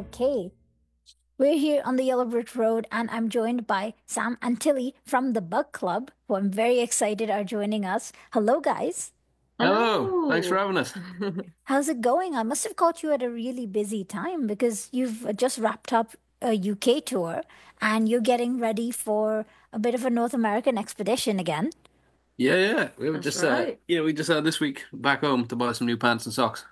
Okay, we're here on the Yellow Brick Road, and I'm joined by Sam and Tilly from the Bug Club, who I'm very excited are joining us. Hello, guys. Hello, thanks for Hello. having us. How's it going? I must have caught you at a really busy time because you've just wrapped up a UK tour and you're getting ready for a bit of a North American expedition again. Yeah, we were That's just right. we just had this week back home to buy some new pants and socks.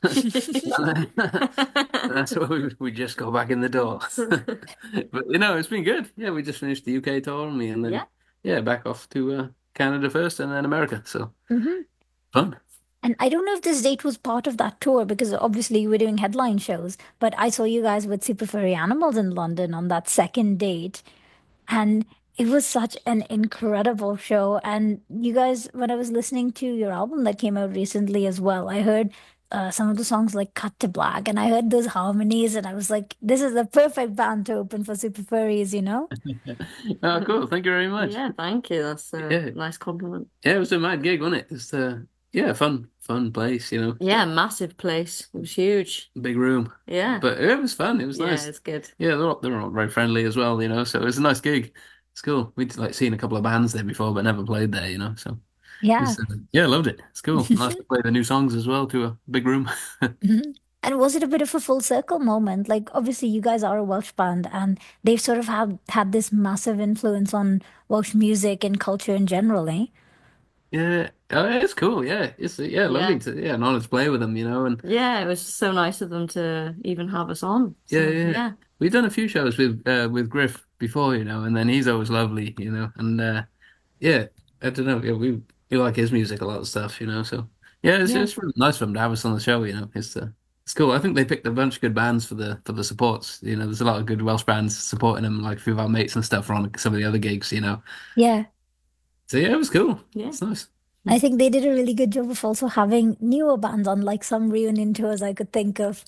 That's why we just got back in the door. But it's been good. Yeah, we just finished the UK tour and then Yeah. back off to Canada first and then America. So Hmm. fun. And I don't know if this date was part of that tour because obviously you were doing headline shows, but I saw you guys with Super Furry Animals in London on that second date. And it was such an incredible show. And you guys, when I was listening to your album that came out recently as well, I heard some of the songs like Cut to Black, and I heard those harmonies, and I was like, this is the perfect band to open for Super Furries, you know? Oh, cool. Thank you very much. Yeah, thank you. That's a Yeah, nice compliment. yeah, it was a mad gig, wasn't it? It's fun place. Yeah, massive place. It was huge. Big room. Yeah. But it was fun. It was Yeah, nice. it's good. Yeah, they're all very friendly as well. So it was a nice gig. It's cool. We'd like seen a couple of bands there before, but never played there. So it Yeah. was, yeah, loved it. It's cool. Nice to play the new songs as well to a big room. Mhm. And was it a bit of a full circle moment? Like, obviously, you guys are a Welsh band, and they've sort of had this massive influence on Welsh music and culture in general, eh? Yeah, oh, yeah, it's cool. Yeah, it's Yeah. lovely an honor to play with them. And Yeah, it was just so nice of them to even have us on. yeah, So, yeah, yeah. we've done a few shows with Griff before, and then he's always lovely. And yeah, I don't know. Yeah, we like his music a lot of stuff. So yeah, it's Yeah. it's really nice for him to have us on the show. It's cool. I think they picked a bunch of good bands for the supports. There's a lot of good Welsh bands supporting them, like a few of our mates and stuff are on some of the other gigs. Yeah. So yeah, it was cool. Yeah. It's nice. I think they did a really good job of also having newer bands on, like some reunion tours I could think of.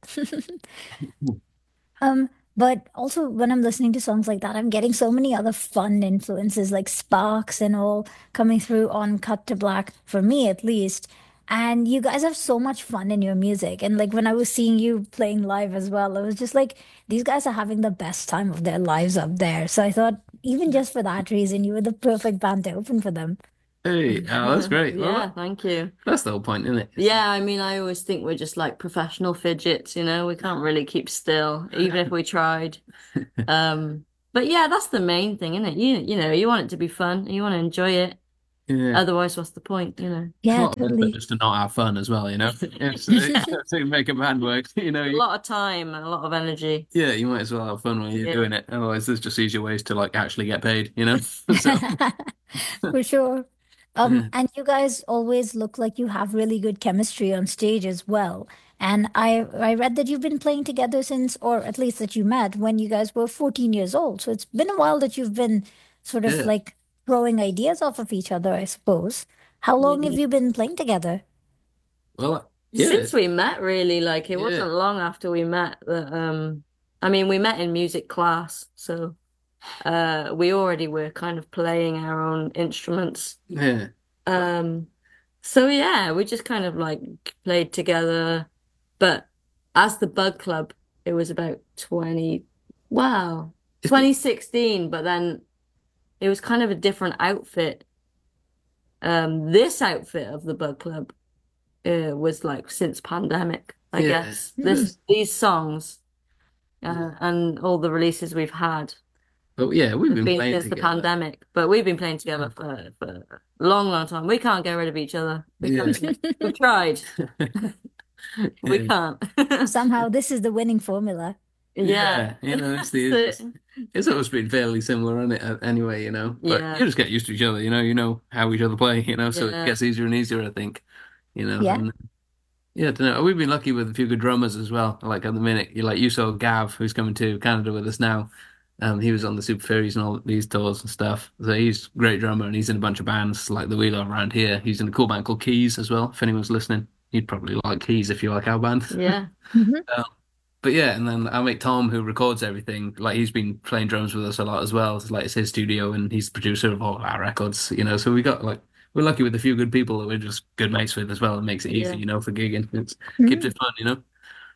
Um, but also when I'm listening to songs like that, I'm getting so many other fun influences like Sparks and all coming through on Cut to Black, for me at least. And you guys have so much fun in your music. And like when I was seeing you playing live as well, I was just like, these guys are having the best time of their lives up there. So I thought, even just for that reason, you were the perfect band to open for them. Hey, oh, that's great. Well, Yeah, thank you. that's the whole point, isn't it? Yeah, I mean, I always think we're just like professional fidgets, we can't really keep still, even if we tried. But yeah, that's the main thing, isn't it? You want it to be fun, you want to enjoy it. Yeah. Otherwise, what's the point? It's a Yeah, lot of effort totally. just to not have fun as well. It's to make a band work. A lot of time and a lot of energy. Yeah, you might as well have fun when you're Yeah. doing it. Otherwise, there's just easier ways to like actually get paid. So For sure. yeah, And you guys always look like you have really good chemistry on stage as well. And I read that you've been playing together since, or at least that you met when you guys were 14 years old. So it's been a while that you've been sort of yeah. like throwing ideas off of each other, I suppose. How long have Yeah. you been playing together? Well, yeah, Since we met, really, like it yeah. wasn't long after we met that I mean we met in music class, so we already were kind of playing our own instruments. Yeah. Um so yeah, we just kind of like played together. But as the Bug Club, it was about 2016, but then it was kind of a different outfit. This outfit of the Bug Club was like since pandemic, I Yeah. guess. Hmm. These songs and all the releases we've had But yeah, we've have been been playing since the together. pandemic. But we've been playing together for a long, long time. We can't get rid of each other. We Yeah. can't. We've tried. We Yeah. can't. Somehow this is the winning formula. Yeah. Yeah, it's So, it's always been fairly similar on it anyway. But yeah. you just get used to each other, you know how each other play, so it Yeah. gets easier and easier, I think. Yeah. And yeah, I don't know. We've been lucky with a few good drummers as well. Like at the minute, you saw Gav, who's coming to Canada with us now. He was on the Super Fairies and all these tours and stuff. So he's a great drummer and he's in a bunch of bands like the Wheeler around here. He's in a cool band called Keys as well. If anyone's listening, you'd probably like Keys if you like our band. Yeah. Hmm. But yeah, and then our mate Tom, who records everything, like he's been playing drums with us a lot as well. Like it's his studio, and he's the producer of all of our records. So we're lucky with a few good people that we're just good mates with as well. It makes it Yeah. easy, for gigging. It keeps Hmm. it fun.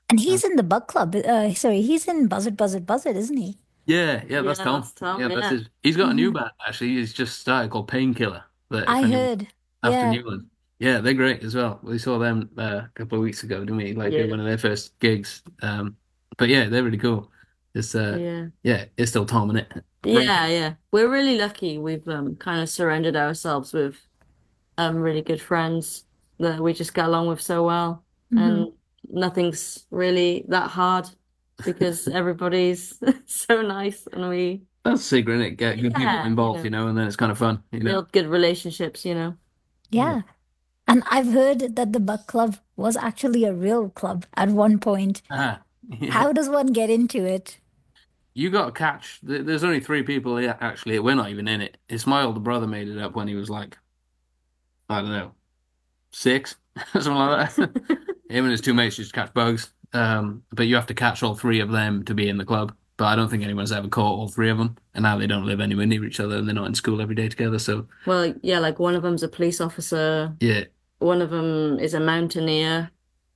And Um, he's in the Bug Club. Sorry, he's in Buzzard, Buzzard, Buzzard, isn't he? yeah, Yeah, that's Tom. that's Tom. Yeah, that's Yeah. his. He's got a new Mhm. band actually. He's just started called Painkiller. That if I anyone heard. after Yeah. Newland, yeah, they're great as well. We saw them a couple of weeks ago, didn't we? Like Yeah. one of their first gigs. But yeah, they're really cool. It's Yeah. yeah, it's still Tom in it. Yeah, yeah. We're really lucky. We've kind of surrounded ourselves with really good friends that we just get along with so well. Hmm. And nothing's really that hard because everybody's so nice and we That's the secret, innit? Get good people yeah, involved, and then it's kind of fun, build good relationships. Yeah. Yeah. And I've heard that the Bug Club was actually a real club at one point. Ah, yeah. How does one get into it? You got to catch. There's only three people here, actually. We're not even in it. It's my older brother made it up when he was like, I don't know, six, something like that. Him and his two mates used to catch bugs. But you have to catch all three of them to be in the club. But I don't think anyone's ever caught all three of them. And now they don't live anywhere near each other and they're not in school every day together. So Well, yeah, like one of them's a police officer, yeah, one of them is a mountaineer,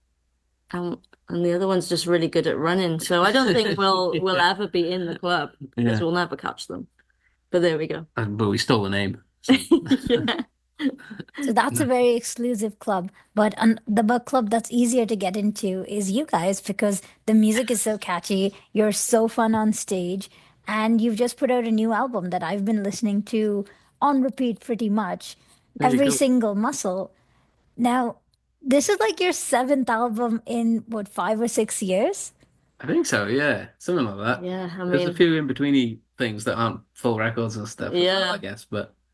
and the other one's just really good at running. So I don't think we'll yeah, ever be in the club because yeah. we'll never catch them. But there we go. But we stole the name. So Yeah. So that's a no. very exclusive club. But the Bug Club that's easier to get into is you guys because the music is so catchy. You're so fun on stage. And you've just put out a new album that I've been listening to on repeat pretty much. Really Every cool. single muscle. Now, this is like your seventh album in what, 5 or 6 years? I think so, yeah. Something like that. Yeah, I There's a mean, few in betweeny things that aren't full records and stuff as well, I yeah, guess.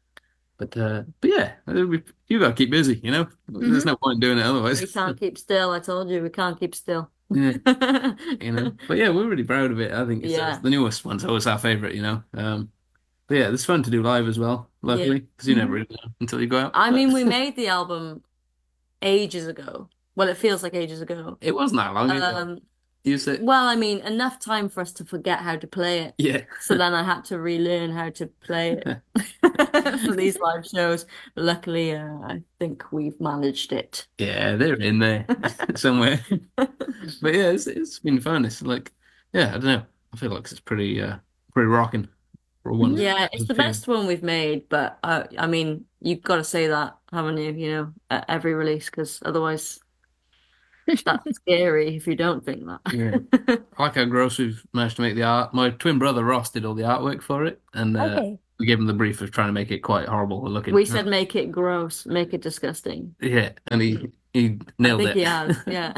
But yeah, you got to keep busy. There's Hmm. no point doing it we otherwise. can't keep still. I told you we can't keep still. Yeah, But yeah, we're really proud of it. I think it's Yeah. the newest one's always our favorite. But yeah, it's fun to do live as well, Yeah. luckily, because you never Hmm. really know until you go out. I But mean, we made the album ages ago. Well, it feels like ages ago. it wasn't that long ago. Um, You said, well, I mean, enough time for us to forget how to play it. yeah. So then I had to relearn how to play it for these live shows. Luckily, I think we've managed it. Yeah, they're in there somewhere. But yeah, it's been fun. It's like, yeah, I don't know. I feel like it's pretty rocking for once. Hmm. Yeah, it's the best one we've made, but I mean, you've got to say that, haven't you? At every release, because otherwise that's scary if you don't think Yeah. that. I like how gross we've managed to make the art. My twin brother Ross did all the artwork for it, and Okay. we gave him the brief of trying to make it quite horrible looking. We said make it gross, make it disgusting. Yeah, and he I nailed think it. he has, yeah.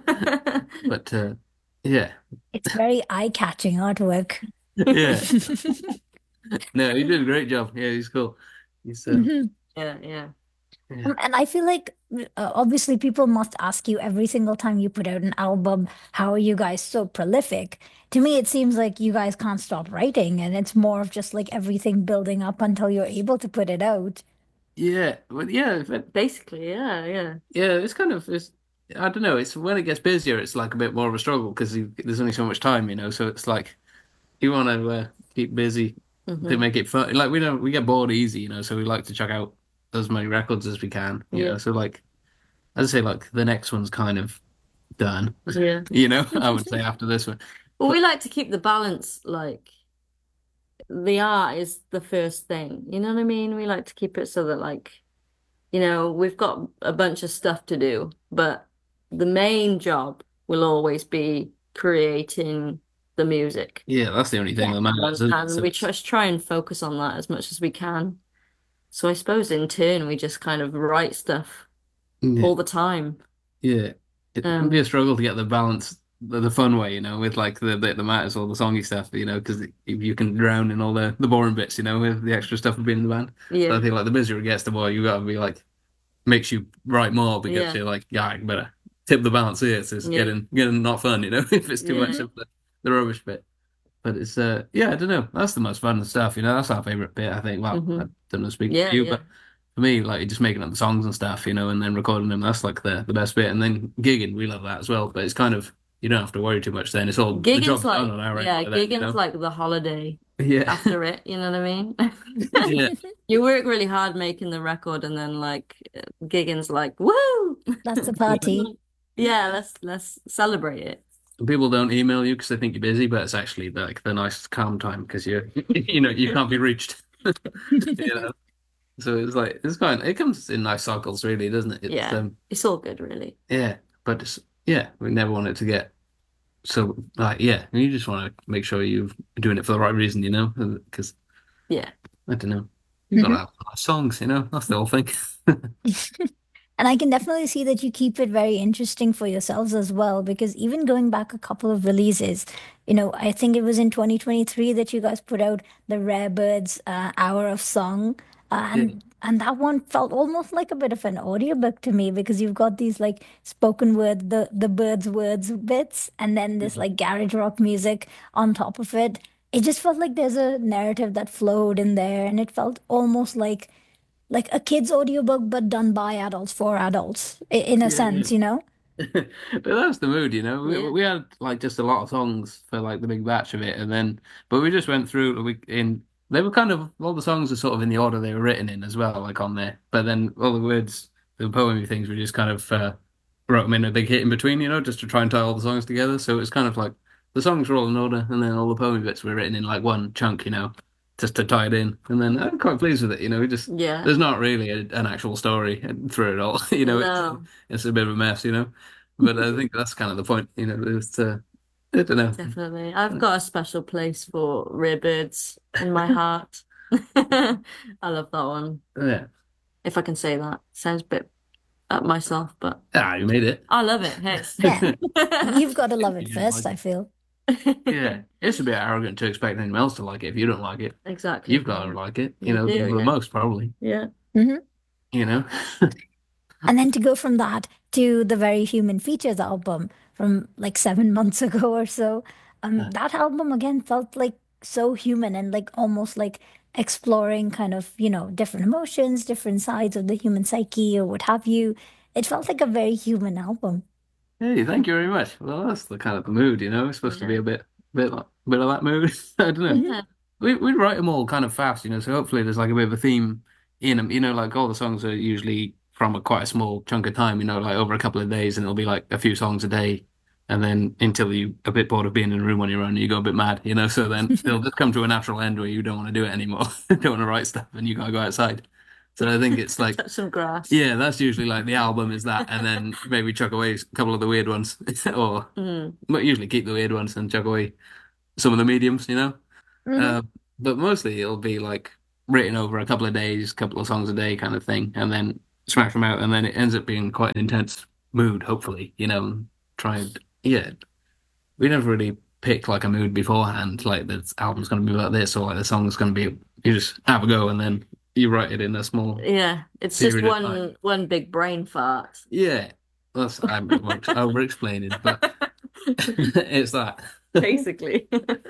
But yeah, It's very eye-catching artwork. yeah. No, he did a great job. Yeah, he's cool. He's Hmm. Yeah, yeah. yeah. And I feel like obviously people must ask you every single time you put out an album, how are you guys so prolific? To me, it seems like you guys can't stop writing, and it's more of just like everything building up until you're able to put it out. Yeah, but yeah, Basically, yeah, yeah. yeah, it's I don't know, it's when it gets busier, it's like a bit more of a struggle because there's only so much time. So it's like you want to keep busy to Hmm. make it fun. Like we get bored easy. So we like to check out as many records as we can. Yeah, So like as I say, like the next one's kind of done. yeah. I would say after this one. Well, we But like to keep the balance, like the art is the first thing. You know what I mean? We like to keep it so that we've got a bunch of stuff to do, but the main job will always be creating the music. yeah, that's the only thing Yeah. that matters, isn't it? And So we it's just try and focus on that as much as we can. So I suppose in turn we just kind of write stuff yeah, all the time. yeah. It can be a Um, struggle to get the balance, the fun way, with like the bit that matters, all the songy stuff, because you can drown in all the boring bits, with the extra stuff of being in the band. So I yeah, feel like the busier it gets, the more you got to be like makes you write more because yeah, you're like, yeah, I better tip the balance here. So it's yeah, getting not fun, if it's too yeah. much of the rubbish bit. But it's yeah, I don't know. That's the most fun stuff. That's our favorite bit, I think. Well, I Hmm. don't know speak for Yeah, you, yeah. but for me, like just making up the songs and stuff, and then recording them, that's like the best bit. And then gigging, we love that as well. But it's kind of you don't have to worry too much then. It's all the Gigging's job's done like, on our end yeah, by then, gigging's like the holiday Yeah. after it, you know what I mean? Yeah. You work really hard making the record and then gigging's like, woo! That's the party. Yeah, let's celebrate it. people don't email you because they think you're busy, but it's actually like the nice calm time because you're you can't be reached. You know, so it's like it's fine. It comes in nice cycles, really, doesn't it? It's Yeah, it's all good, really. yeah, but yeah, we never want it to get so like yeah. You just want to make sure you're doing it for the right reason, because Yeah. I don't know, you gotta Mhm. have nice songs, that's the whole thing. And I can definitely see that you keep it very interesting for yourselves as well, because even going back a couple of releases, I think it was in 2023 that you guys put out the Rare Birds Hour of Song. Yeah. And that one felt almost like a bit of an audiobook to me because you've got these like spoken word, the birds' words bits, and then this like garage rock music on top of it. It just felt like there's a narrative that flowed in there, and it felt almost like a kid's audiobook, but done by adults for adults, in a Yeah, yeah. sense, you know? But that's the mood, you know. We Yeah. we had like just a lot of songs for like the big batch of it, and then but we just went through the week in. They were kind of all the songs are sort of in the order they were written in as well, like on there. But then all the words, the poemy things, we just kind of wrote them in a big hit in between, just to try and tie all the songs together. So it's kind of like the songs were all in order, and then all the poemy bits were written in like one chunk, just to tie it in. And then I'm quite pleased with it, We just Yeah. there's not really an actual story through it all, No, it's a bit of a mess. But I think that's kind of the point, is I don't know. definitely. I've got a special place for rare birds in my heart. I love that one. Yeah. If I can say that. Sounds a bit up myself, but Ah, you made it. I love it. Hey. Yeah, you've got to love it You didn't first, like I it. feel. Yeah. It's a bit arrogant to expect anyone else to like it if you don't like it. Exactly. You've got to like it, You do, the yeah. most probably, Yeah. Hmm. you know? And then to go from that to the Very Human Features album from like 7 months ago or so, that album again felt like so human and like almost like exploring kind of, different emotions, different sides of the human psyche or what have you. It felt like a very human album. Hey, thank you very much. Well, that's the kind of the mood, It's supposed to be Yeah. bit of that mood. I don't know. Hmm. Yeah. We write them all kind of fast, so hopefully there's like a bit of a theme in them. Like all the songs are usually from quite a small chunk of time, like over a couple of days, and it'll be like a few songs a day, and then until you a bit bored of being in a room on your own, you go a bit mad. So then they'll just come to a natural end where you don't want to do it anymore, don't want to write stuff, and you gotta go outside. So I think it's like, Touch some grass. yeah, that's usually like the album is that, and then maybe chuck away a couple of the weird ones, or Mm. but usually keep the weird ones and chuck away some of the mediums. Hmm. Uh, but mostly it'll be like written over a couple of days, couple of songs a day kind of thing, and then smash them out, and then it ends up being quite an intense mood, hopefully, try and, yeah, we never really pick like a mood beforehand, like this album's going to be like this, or like the song's going to be, you just have a go, and then you write it in a small Yeah. It's just period of time. one big brain fart. Yeah, I'm over explaining, but it's that. Basically.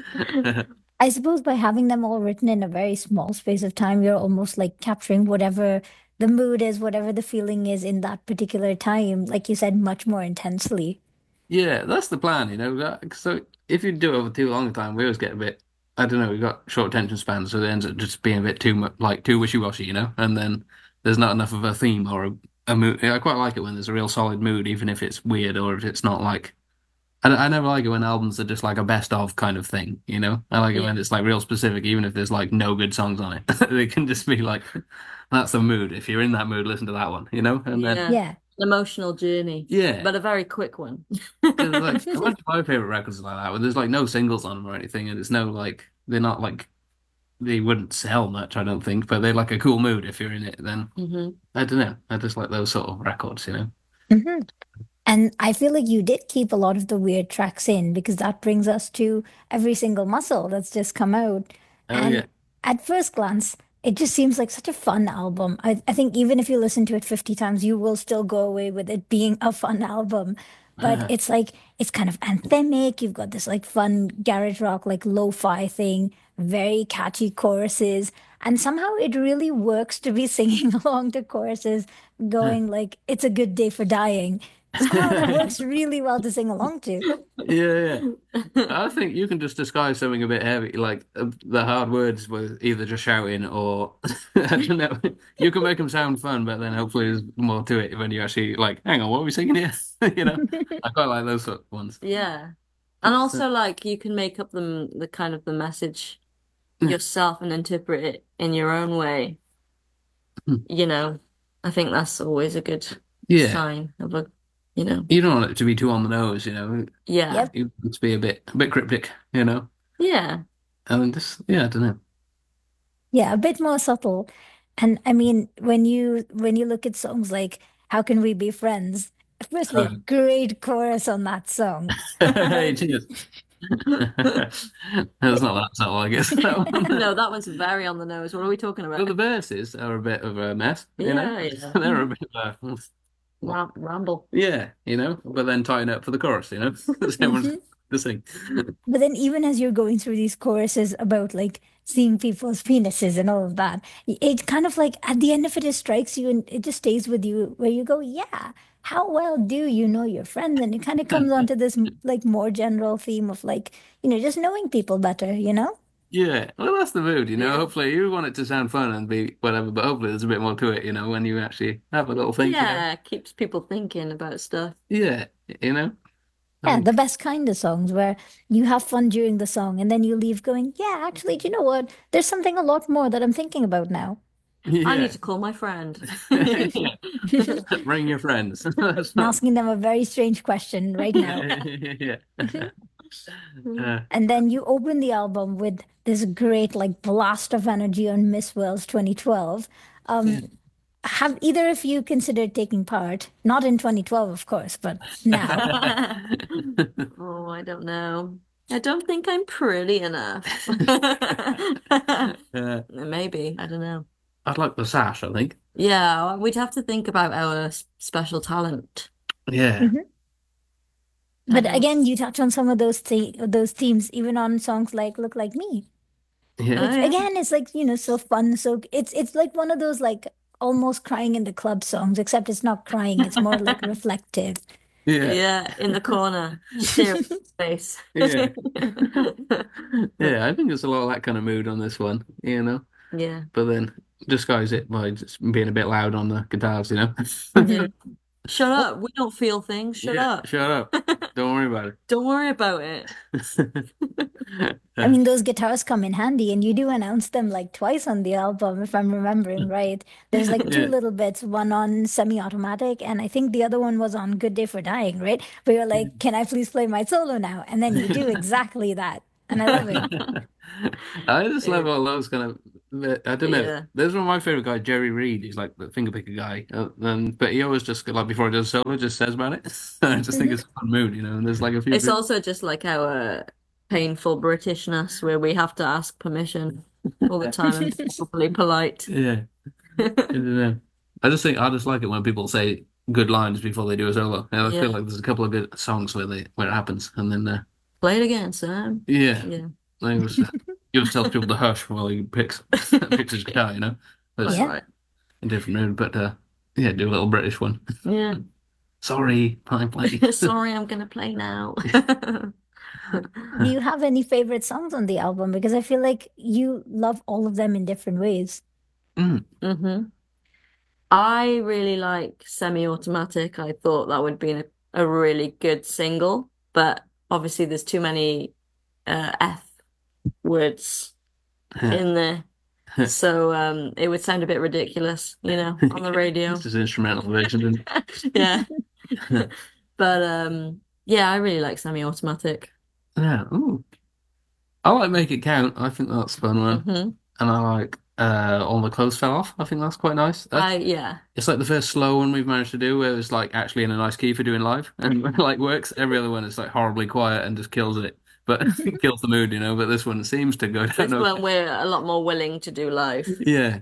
I suppose by having them all written in a very small space of time, you're almost like capturing whatever the mood is, whatever the feeling is in that particular time, like you said, much more intensely. Yeah, that's the plan, So if you do it over too long a time, we always get a bit, I don't know, we've got short attention spans, so it ends up just being a bit too much, like too wishy-washy. And then there's not enough of a theme or a mood. I quite like it when there's a real solid mood, even if it's weird or if it's not like, I never like it when albums are just like a best of kind of thing. I like it Yeah. when it's like real specific, even if there's like no good songs on it. They can just be like, that's the mood. If you're in that mood, listen to that one. And then, Yeah. Yeah. An emotional journey, yeah. but a very quick one. Because like a bunch of my favorite records are like that, where there's like no singles on them or anything, and it's no like they're not like they wouldn't sell much, I don't think, but they're like a cool mood if you're in it. Then Hmm. I don't know. I just like those sort of records. Hmm. And I feel like you did keep a lot of the weird tracks in because that brings us to Every Single Muscle that's just come out. Oh And yeah, at first glance, it just seems like such a fun album. I think even if you listen to it 50 times, you will still go away with it being a fun album. But it's like, it's kind of anthemic. You've got this like fun garage rock, like lo-fi thing, very catchy choruses. And somehow it really works to be singing along to choruses, going like, it's a good day for dying. Somehow that works really well to sing along to. yeah. I think you can just disguise something a bit heavy, like the hard words with either just shouting or I don't know. You can make them sound fun, but then hopefully there's more to it when you actually like, hang on, what are we singing here? I quite like those sort of ones. Yeah. And It's, also like you can make up the kind of the message yeah. yourself and interpret it in your own way. You know, I think that's always a good Yeah. sign of a, you know, You don't want it to be too on the nose, you know. yeah. Yep. You want it to be a bit cryptic, you know. Yeah. And just yeah, I don't know. Yeah, a bit more subtle. And I mean, when you look at songs like How Can We Be Friends? Firstly, Oh. great chorus on that song. It is. That's not that subtle, I guess. That one. No, that one's very on the nose. What are we talking Well, about? the verses are a bit of a mess, you know. Yeah, yeah. They're a bit of a Ramble. yeah, you know. But then tying up for the chorus, you know. So everyone's Mhm. to sing. But then even as you're going through these choruses about like seeing people's penises and all of that, it kind of like at the end of it, it strikes you and it just stays with you where you go, yeah, how well do you know your friends? And it kind of comes onto this like more general theme of like, just knowing people better, you know? Yeah, well, that's the mood, you know. Yeah. Hopefully, you want it to sound fun and be whatever, but hopefully, there's a bit more to it, you know, when you actually have a little think, you know. Yeah, keeps people thinking about stuff. Yeah, you know. I Yeah, the think, best kind of songs where you have fun during the song and then you leave going, yeah, actually, do you know what? There's something a lot more that I'm thinking about now. I need yeah, to call my friend. yeah. Bring your friends. That's I'm not. asking them a very strange question right now. Yeah. Uh, And then you open the album with this great like blast of energy on Miss World's 2012. yeah. Um, have either of you considered taking part? Not in 2012, of course, but now. Oh, I don't know. I don't think I'm pretty enough. uh, Maybe, I don't know. I'd like the sash, I think. Yeah, we'd have to think about our special talent. Yeah, Mhm. I But don't. again, you touch on some of those themes, even on songs like "Look Like Me," yeah, Oh which yeah. again is like so fun. So it's like one of those like almost crying in the club songs, except it's not crying; it's more like reflective. yeah, Yeah, in the corner, staring at space. yeah. Yeah, I think there's a lot of that kind of mood on this one, you know. Yeah. But then disguise it by just being a bit loud on the guitars, you know. Yeah. Mhm. Shut Well, up. We don't feel things. Shut Yeah, up. shut up. Don't worry about Don't worry about it. it. I Uh, mean, those guitars come in handy, and you do announce them like twice on the album, if I'm remembering right. There's like two yeah. little bits, one on semi-automatic, and I think the other one was on Good Day for Dying, right? Where you're like, "Can I please play my solo now?" And then you do exactly that, and I love it. I just Yeah. love all those kind of. I don't know. Yeah. There's one of my favorite guys, Jerry Reed. He's like the fingerpicker guy, but he always just like before he does a solo, just says about it. I just think it's Mhm. a fun mood, you know. And there's like a few It's people. also just like our painful Britishness where we have to ask permission all the time and be properly polite. Yeah, I don't know. I just like it when people say good lines before they do a solo. And I feel Yeah. like there's a couple of good songs where it happens, and then Play it again, Sam. yeah, Yeah. I was you just tell people to hush while he picks his guitar, you know. Quite That's Yeah. right. a different mood, but yeah, do a little British one. Yeah. Sorry, I'm playing. Sorry, I'm gonna play now. Do you have any favorite songs on the album? Because I feel like you love all of them in different ways. Mm, hmm I really like Semi-Automatic. I thought that would be a really good single, but obviously there's too many F words in there. So it would sound a bit ridiculous, on the radio. This is instrumental version. Yeah. But yeah, I really like Semi-Automatic. Yeah. Ooh. I like Make It Count. I think that's a fun one. hmm And I like All the Clothes Fell Off. I think that's quite nice. Yeah. It's like the first slow one we've managed to do where it's like actually in a nice key for doing live and like works. Every other one is like horribly quiet and just kills it. But kills the mood, you know. But this one seems to go down This okay. one we're a lot more willing to do live. Yeah.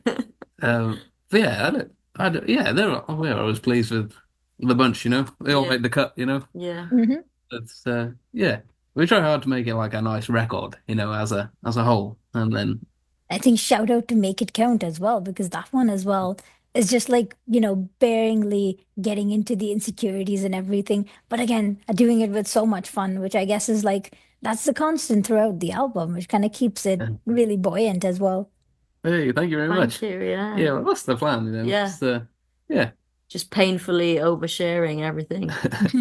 But yeah, yeah, we're always pleased with the bunch, you know. They all Yeah. make the cut, you know. Yeah. Mhm. It's yeah. We try hard to make it like a nice record, you know, as a whole. And then I think shout out to Make It Count as well, because that one as well is just like, bearingly getting into the insecurities and everything. But again, doing it with so much fun, which I guess is like, that's the constant throughout the album, which kind of keeps it really buoyant as well. hey, thank you very Thank much. you. Yeah. Yeah, well, that's the plan, you know. Yeah. It's yeah. just painfully oversharing everything.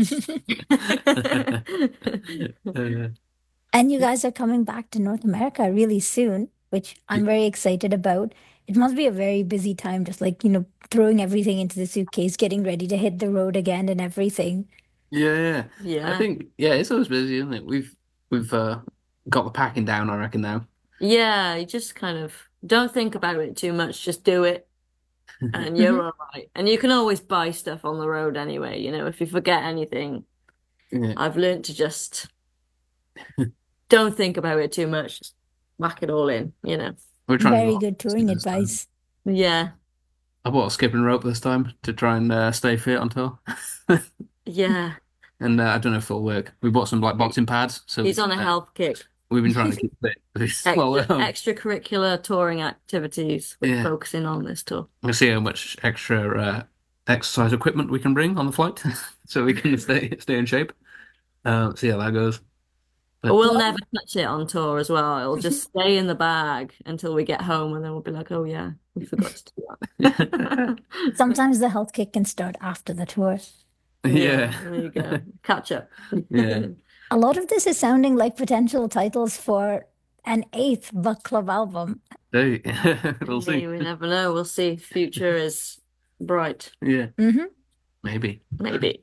Uh, And you guys are coming back to North America really soon, which I'm very excited about. It must be a very busy time, just like, throwing everything into the suitcase, getting ready to hit the road again and everything. yeah, yeah. I Yeah. think yeah, it's always busy, isn't it? We've got the packing down, I reckon now. Yeah, you just kind of don't think about it too much, just do it and Hmm. you're all right. And you can always buy stuff on the road anyway, if you forget anything. Yeah, I've learned to just don't think about it too much, just whack it all in. we're trying Very not good to touring this time. advice. Yeah, I bought a skipping rope this time to try and stay fit on tour. yeah. And I don't know if it'll work. We bought some like boxing pads, so He's on a health kick. we've been trying to keep fit. Well, Extracurricular touring activities we're yeah, focusing on this tour. we'll see how much extra exercise equipment we can bring on the flight, so we can stay in shape. See how that goes. But But we'll Well, never touch it on tour as well. It'll just stay in the bag until we get home, and then we'll be like, "Oh yeah, we forgot to do that." sometimes the health kick can start after the tour. Yeah, yeah, there you go. Catch up. yeah. A lot of this is sounding like potential titles for an eighth Buck Club album. Hey, we'll Hey, see. we never know. We'll see. Future is bright. Yeah, Hmm. maybe. Maybe.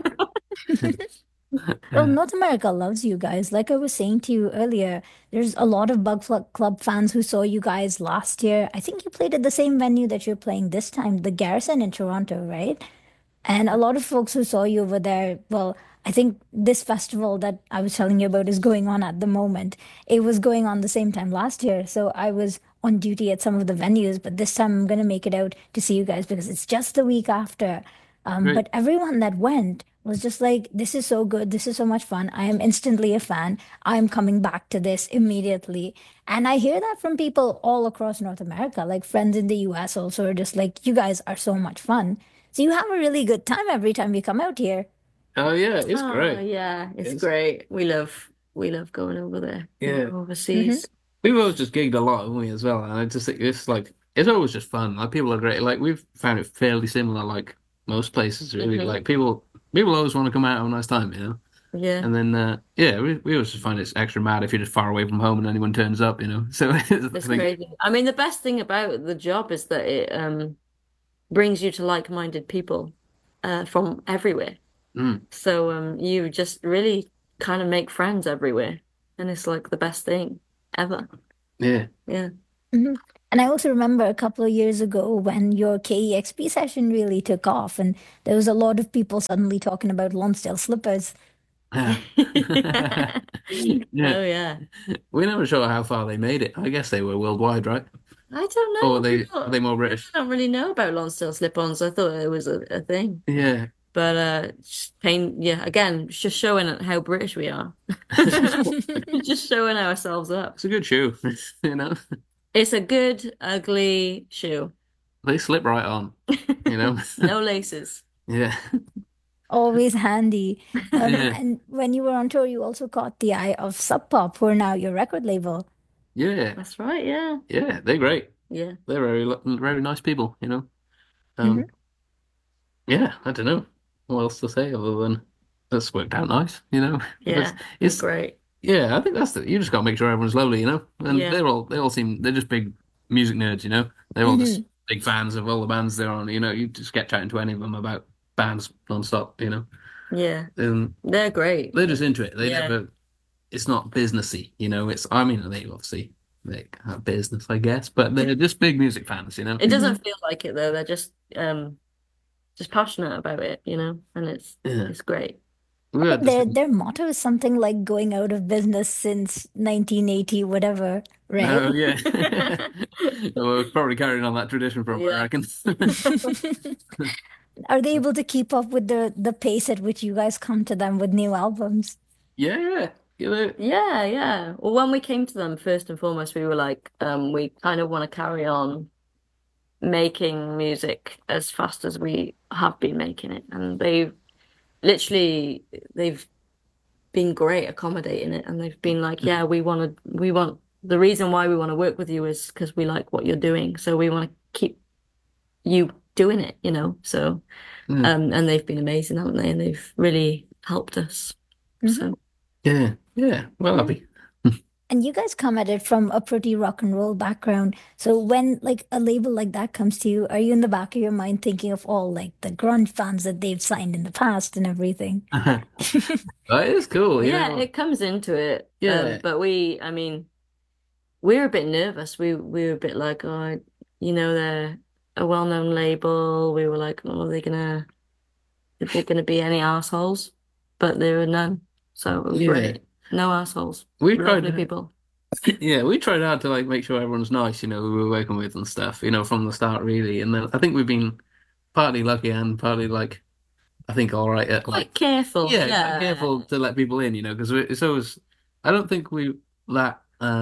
Well, Uh, North America loves you guys. Like I was saying to you earlier, there's a lot of Club fans who saw you guys last year. I think you played at the same venue that you're playing this time, the Garrison in Toronto, right? And a lot of folks who saw you over there, well, I think this festival that I was telling you about is going on at the moment. It was going on the same time last year. So I was on duty at some of the venues, but this time I'm going to make it out to see you guys because it's just the week after. great. But everyone that went was just like, this is so good. This is so much fun. I am instantly a fan. I'm coming back to this immediately. And I hear that from people all across North America, like friends in the US also are just like, you guys are so much fun. So you have a really good time every time you come out here. Oh yeah, it's Oh great. yeah, it's It's great. We love going over there, yeah. Hmm. overseas. We've always just gigged a lot, haven't we, as well? And I just think it's like it's always just fun. Like people are great. Like we've found it fairly similar, like most places, really. Hmm. Like people always want to come out and have a nice time. Yeah, And then yeah, we always just find it's extra mad if you're just far away from home and anyone turns up. So I it's think crazy. I mean, the best thing about the job is that it brings you to like-minded people from everywhere. mm, So you just really kind of make friends everywhere, and it's like the best thing ever. yeah. Yeah. Hmm. And I also remember a couple of years ago when your KEXP session really took off, and there was a lot of people suddenly talking about Lonsdale slippers. Yeah. Oh yeah. We're never sure how far they made it. I guess they were worldwide, right? I don't Or know. are they more People British? don't really know about Lonsdale slip-ons. I thought it was a thing. Yeah. But just pain, yeah, again, it's just showing how British we are. Just showing ourselves up. It's a good shoe, you know. It's a good, ugly shoe. They slip right on, you know. No laces. Yeah. Always handy. Yeah. And when you were on tour, you also caught the eye of Sub Pop, who are now your record label. Yeah. That's right, yeah. Yeah. They're great. Yeah. They're very nice people. Hmm. Um, yeah, I don't know what else to say other than that's worked out nice. It's, Yeah. They're it's great. yeah, I think that's you just got to make sure everyone's lovely. And Yeah. they all seem they're just big music nerds. They're all just Hmm. big fans of all the bands they're on. You just get chatting to any of them about bands non-stop. Yeah. And They're great. they're just into it. They Yeah. never it's not businessy. I mean they obviously they have business, I guess, but they're just big music fans. It Hmm. doesn't feel like it though. They're just passionate about it, and it's Yeah. it's great. We had this Their motto is something like going out of business since 1980, whatever, right? Oh yeah. Well, we're probably carrying on that tradition from Yeah. American. Are they able to keep up with the pace at which you guys come to them with new albums? Yeah, yeah. Yeah, yeah. Well, when we came to them, first and foremost, we were like, we kind of want to carry on making music as fast as we have been making it. And they've been great accommodating it. And they've been like, yeah, the reason why we want to work with you is because we like what you're doing. So we want to keep you doing it, you know. So Yeah, and they've been amazing, haven't they? And they've really helped us. Hmm. So yeah, yeah. Well, yeah. happy. And you guys come at it from a pretty rock and roll background. So when like a label like that comes to you, are you in the back of your mind thinking of all like the grunge bands that they've signed in the past and everything? But it's cool, you Yeah, know. it comes into it. Yeah, But I mean, we were a bit nervous. We were a bit like, oh, you know, they're a well-known label. We were like, oh, are they gonna be any assholes? But there were none. So it was yeah. great. No assholes. We Lovely tried. people. Yeah, we tried hard to like make sure everyone's nice, you know, who we're working with and stuff, you know, from the start really. And then I think we've been partly lucky and partly like I think all right at like Quite careful. yeah, quite Yeah. careful to let people in, you know, because it's always I don't think we that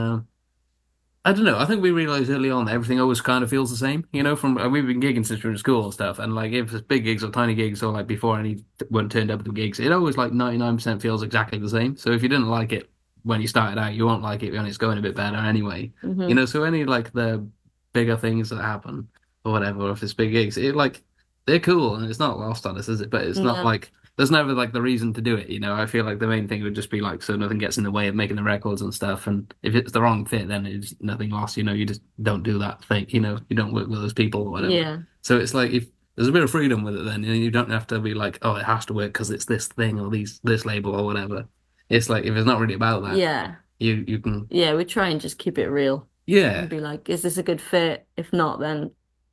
I don't know. I think we realized early on that everything always kind of feels the same, you know. From we've been gigging since we were in school and stuff, and like if it's big gigs or tiny gigs or like before anyone turned up at the gigs, it always like 99% feels exactly the same. So if you didn't like it when you started out, you won't like it when it's going a bit better anyway, you Hmm. know. So any like the bigger things that happen or whatever, or if it's big gigs, it like they're cool and it's not lost on us, is it? But it's not No. like there's never like the reason to do it, you know. I feel like the main thing would just be like so nothing gets in the way of making the records and stuff. And if it's the wrong fit, then it's nothing lost, you know. You just don't do that thing, you know. You don't work with those people or whatever. Yeah. So it's like if there's a bit of freedom with it, then you don't have to be like, oh, it has to work because it's this thing or this label or whatever. It's like if it's not really about that, Yeah. you can Yeah. We try and just keep it real and yeah be like, is this a good fit? If not, then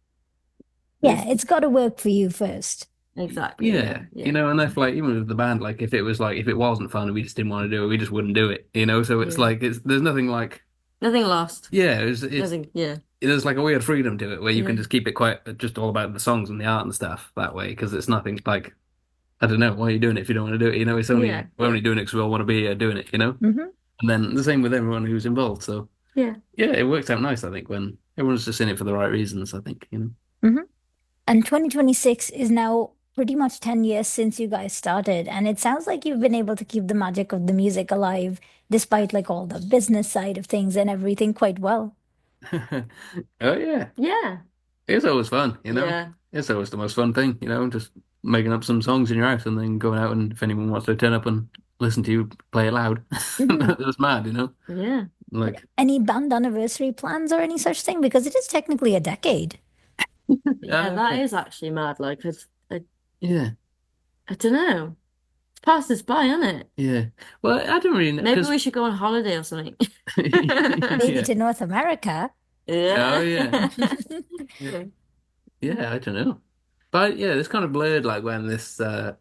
Yeah, there's it's got to work for you first. exactly. Yeah. Yeah, you Yeah. know, and if like even with the band, like if it was like if it wasn't fun and we just didn't want to do it, we just wouldn't do it, you know. So it's Yeah. like it's there's nothing like Nothing lost. yeah, Nothing. Yeah. there's like a weird freedom to it where you can Yeah. just keep it quite just all about the songs and the art and stuff that way because it's nothing like I don't know why are you doing it if you don't want to do it, you know. It's Yeah. only we're only doing it because we all want to be doing it, you know. Hmm. And then the same with everyone who's involved. So Yeah. yeah, it works out nice, I think, when everyone's just in it for the right reasons. I think, you know. Hmm. And 2026 is now pretty much 10 years since you guys started. And it sounds like you've been able to keep the magic of the music alive despite like all the business side of things and everything quite well. Oh yeah. Yeah. It's always fun, you know. Yeah. It's always the most fun thing, you know, just making up some songs in your house and then going out and if anyone wants to turn up and listen to you play it loud. Hmm. That's mad, you know. Yeah. Like, Any band anniversary plans or any such thing? Because it is technically a decade. Yeah. That okay. is actually mad. Like, I, Yeah, I don't know. It's passed us by, isn't it? yeah. Well, I don't really know Maybe because we should go on holiday or something. Maybe yeah. to North America. Oh Yeah. yeah. Yeah. Yeah, I don't know. But yeah, it's kind of blurred like when this